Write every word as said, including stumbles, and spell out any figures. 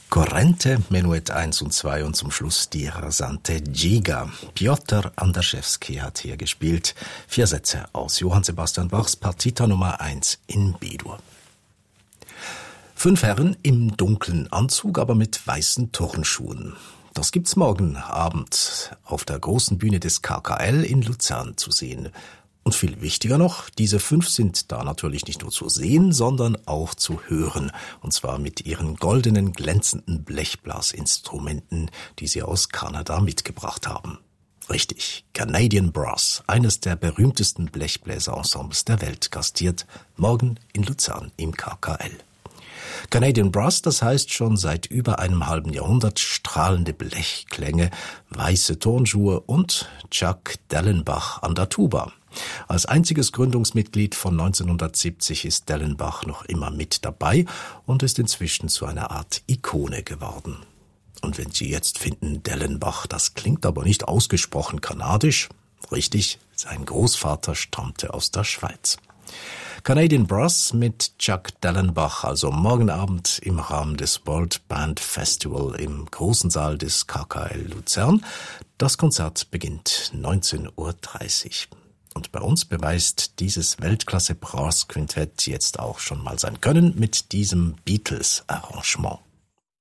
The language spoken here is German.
Corrente, Menuett eins und zwei und zum Schluss die rasante Giga. Piotr Andraszewski hat hier gespielt. Vier Sätze aus Johann Sebastian Bachs Partita Nummer eins in B-Dur. Fünf Herren im dunklen Anzug, aber mit weißen Turnschuhen. Das gibt's morgen Abend auf der großen Bühne des K K L in Luzern zu sehen. Und viel wichtiger noch, diese fünf sind da natürlich nicht nur zu sehen, sondern auch zu hören. Und zwar mit ihren goldenen, glänzenden Blechblasinstrumenten, die sie aus Kanada mitgebracht haben. Richtig, Canadian Brass, eines der berühmtesten Blechbläserensembles der Welt, gastiert morgen in Luzern im K K L. Canadian Brass, das heißt schon seit über einem halben Jahrhundert strahlende Blechklänge, weiße Turnschuhe und Chuck Dellenbach an der Tuba. Als einziges Gründungsmitglied von neunzehnhundertsiebzig ist Dellenbach noch immer mit dabei und ist inzwischen zu einer Art Ikone geworden. Und wenn Sie jetzt finden, Dellenbach, das klingt aber nicht ausgesprochen kanadisch, richtig, sein Großvater stammte aus der Schweiz. Canadian Brass mit Chuck Dellenbach, also morgen Abend im Rahmen des World Band Festival im großen Saal des K K L Luzern. Das Konzert beginnt neunzehn Uhr dreißig. Und bei uns beweist dieses Weltklasse-Brass-Quintett jetzt auch schon mal sein Können mit diesem Beatles-Arrangement.